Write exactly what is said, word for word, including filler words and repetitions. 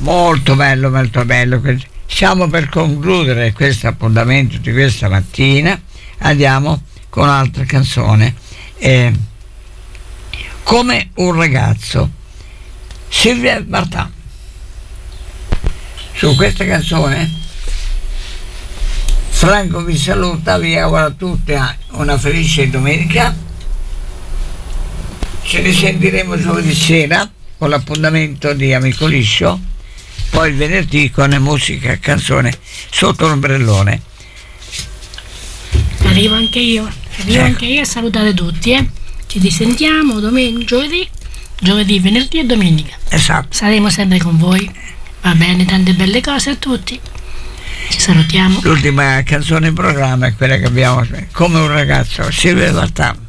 Molto bello, molto bello. Stiamo per concludere questo appuntamento di questa mattina. Andiamo con un'altra canzone. Eh, come un ragazzo, Silvia Vartan. Su questa canzone Franco vi saluta, vi auguro a tutti una felice domenica. Ci risentiremo giovedì sera con l'appuntamento di Amico Liscio, poi il venerdì con la musica e canzone sotto l'ombrellone. Arrivo anche io, arrivo ecco. anche io a salutare tutti, eh. Ci risentiamo domenica, giovedì, giovedì, venerdì e domenica. Esatto. Saremo sempre con voi. Va bene, tante belle cose a tutti. Ci salutiamo. L'ultima canzone in programma è quella che abbiamo, come un ragazzo, Silvia Vartan.